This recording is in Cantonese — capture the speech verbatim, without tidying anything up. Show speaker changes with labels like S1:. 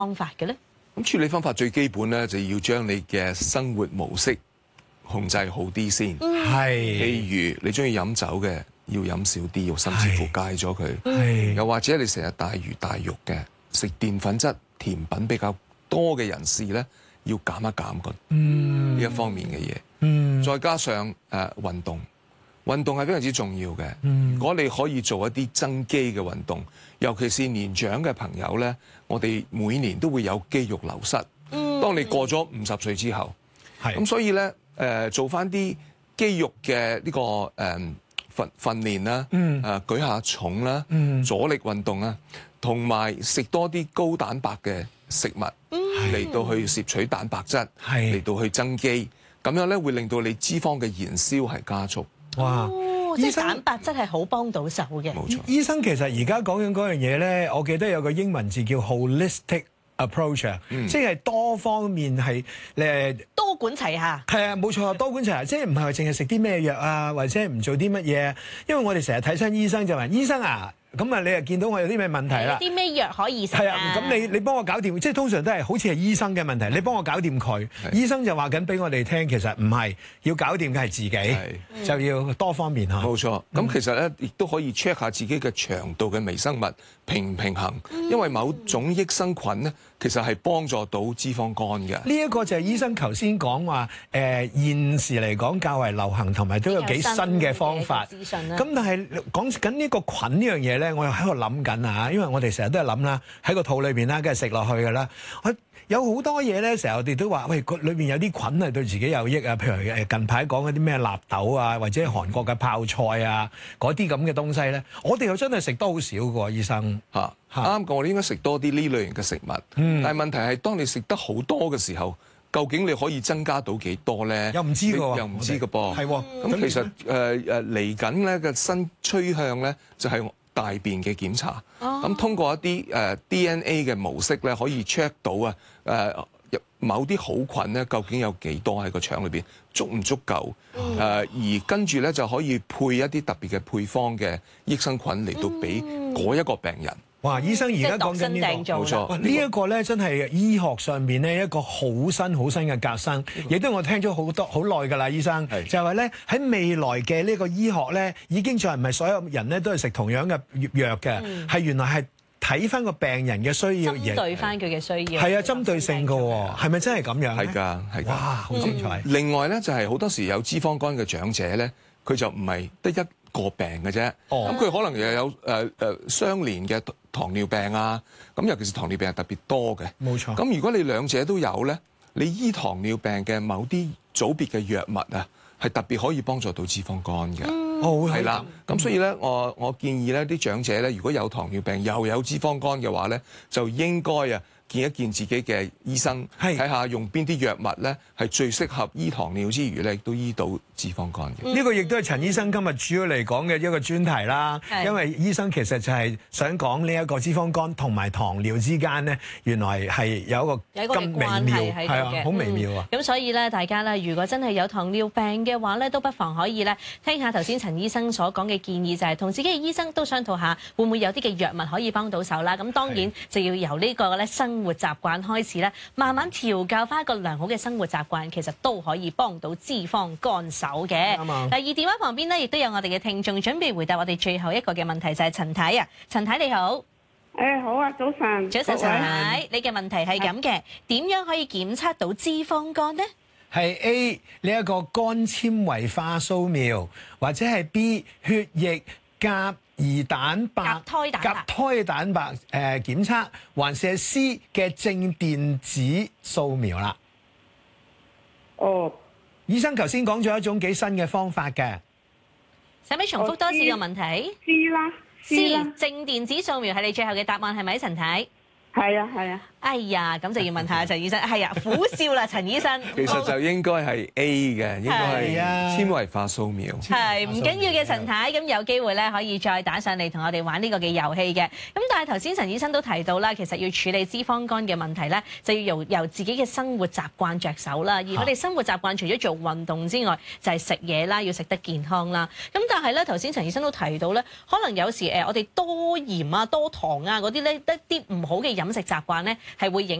S1: 方法嘅咧？
S2: 咁處理方法最基本咧，就要將你嘅生活模式控制好啲先。
S3: 係，
S2: 譬如你中意飲酒嘅，要飲少啲，甚至乎戒咗佢。
S3: 係，
S2: 又或者你成日大魚大肉嘅，食澱粉質甜品比較多嘅人士咧，要減一減個呢一方面嘅嘢。
S3: 嗯，
S2: 再加上誒、呃、運動，運動係非常之重要嘅。
S3: 嗯，
S2: 如果你可以做一啲增肌嘅運動，尤其是年長嘅朋友咧，我哋每年都會有肌肉流失。嗯，當你過咗五十歲之後，係咁，所以咧誒、呃、做翻啲肌肉嘅呢、這個誒訓訓練啦，誒、
S3: 嗯
S2: 呃、舉下重啦，
S3: 嗯，
S2: 阻力運動啦，同埋食多啲高蛋白嘅食物嚟、嗯、到去攝取蛋白質，嚟到去增肌，咁樣咧會令到你脂肪嘅燃燒係加速。
S3: 哇！
S1: 哦、即係蛋白質係好幫到手嘅。
S2: 冇錯。
S3: 醫生其實而家講緊嗰樣嘢咧，我記得有個英文字叫 holistic approach，、嗯、即係多方面係誒
S1: 多管齊下。
S3: 係啊，冇錯，多管齊下，即係唔係話淨係食啲咩藥啊，或者唔做啲乜嘢？因為我哋成日睇親醫生就話：醫生啊，咁啊，你又見到我有啲咩問題啦？
S1: 有啲咩藥可以食啊？
S3: 係啊，咁你你幫我搞掂，即係通常都係好似係醫生嘅問題，你幫我搞掂佢。醫生就話緊俾我哋聽，其實唔係要搞掂嘅係自己，就要多方面嚇。
S2: 冇錯，咁、嗯、其實咧亦都可以 check 下自己嘅腸道嘅微生物平唔平衡，嗯、因為某種益生菌咧，其實係幫助到脂肪肝嘅。呢
S3: 一個就係醫生頭先講話，誒、呃、現時嚟講較為流行，同埋都有幾新嘅方法。咁但係講緊呢個菌呢樣嘢咧，我又喺度諗緊啊，因為我哋成日都係諗啦，喺個肚裏邊啦，梗係食落去㗎啦。我有好多嘢咧，成日我哋都話，喂，裏邊有啲菌係對自己有益啊。譬如誒近排講嗰啲咩納豆啊，或者韓國嘅泡菜啊，嗰啲咁嘅東西咧，我哋又真係食得好少嘅喎，醫生
S2: 嚇。啱講，我哋應該食多啲呢類型嘅食物。嗯、但係問題係，當你食得好多嘅時候，究竟你可以增加到幾多咧？
S3: 又唔知㗎喎，
S2: 又唔知㗎噃。係喎。咁其實誒誒嚟緊咧嘅新趨向咧，就係、是、大便嘅檢查。咁、哦、通過一啲誒、呃、D N A 嘅模式咧，可以 check 到啊誒、呃、某啲好菌咧，究竟有幾多喺個腸裏邊，足唔足夠？誒、嗯呃、而跟住咧就可以配一啲特別嘅配方嘅益生菌嚟到俾嗰一個病人。
S3: 哇！醫生而家講緊呢個，冇錯，呢一個咧真係醫學上面咧一個好新好新嘅革新，亦都我聽咗好多好耐㗎啦，醫生就係話咧喺未來嘅呢個醫學咧，已經再唔係所有人咧都係食同樣嘅藥嘅，係、嗯、原來係睇翻個病人嘅需要，
S1: 針對翻佢嘅需要，
S3: 係啊，針對性㗎喎，係咪真係咁樣？係
S2: 㗎，係㗎。哇，
S3: 好精彩！
S2: 另外咧就係好多時有脂肪肝嘅長者咧，佢就唔係得一個病嘅啫，咁、哦、佢可能又有誒誒、呃、相連嘅糖尿病啊，咁尤其是糖尿病係特別多嘅。冇錯。咁如果你兩者都有咧，你醫糖尿病嘅某啲組別嘅藥物啊，係特別可以幫助到脂肪肝嘅。哦、嗯，係啦。咁所以咧，我我建議咧，啲長者咧，如果有糖尿病又有脂肪肝嘅話咧，就應該啊，見一見自己嘅醫生，睇下用邊啲藥物咧係最適合醫糖尿之餘咧，亦都醫到脂肪肝嘅。呢、嗯這個亦都係陳醫生今日主要嚟講嘅一個專題啦。因為醫生其實就係想講呢一個脂肪肝同埋糖尿之間咧，原來係有一個咁微妙，係啊，好微妙啊。咁、
S1: 嗯、所以咧，大家咧，如果真係有糖尿病嘅話咧，都不妨可以咧聽下頭先陳醫生所講嘅建議，就係、是、同自己嘅醫生都商討下，會唔會有啲嘅藥物可以幫到手啦。咁當然就要由呢個咧生活習慣開始咧，慢慢調教翻一個良好嘅生活習慣，其實都可以幫到脂肪肝手嘅。第二電話旁邊咧，亦都有我哋嘅聽眾準備回答我哋最後一個嘅問題，就係陳太啊，陳太你好。
S4: 誒好啊，早晨。
S1: 早晨，陳太，你嘅問題係咁嘅，點樣可以檢測到脂肪肝呢？
S3: 係 A 呢一個肝纖維化掃描，或者係 B 血液甲胰蛋白、
S1: 甲胎蛋白、
S3: 甲胎蛋白誒、呃、檢測，還是係 C 嘅正電子掃描啦。
S4: 哦，
S3: 醫生頭先講咗一種幾新嘅方法嘅，
S1: 使唔使重複多次個問題
S4: ？C 啦
S1: ，C 正電子掃描係你最後嘅答案係咪，陳太？
S4: 係啊，係啊。
S1: 哎呀，咁就要問下陳醫生。係啊，苦笑啦，陳醫生。
S2: 其實就應該係 A 嘅，應該係纖維化掃描。
S1: 係唔緊要嘅，陳太。咁有機會咧，可以再打上嚟同我哋玩呢個嘅遊戲嘅。咁但係頭先陳醫生都提到啦，其實要處理脂肪肝嘅問題咧，就要由由自己嘅生活習慣着手啦。而我哋生活習慣除咗做運動之外，就係食嘢啦，要食得健康啦。咁但係咧，頭先陳醫生都提到咧，可能有時誒我哋多鹽啊、多糖啊嗰啲咧，一啲唔好嘅飲食習慣咧， 係會影